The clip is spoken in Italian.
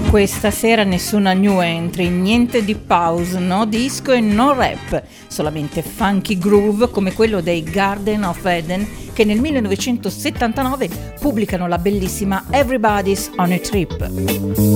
Questa sera nessuna new entry, niente di pause, no disco e no rap, solamente funky groove come quello dei Garden of Eden che nel 1979 pubblicano la bellissima Everybody's on a Trip.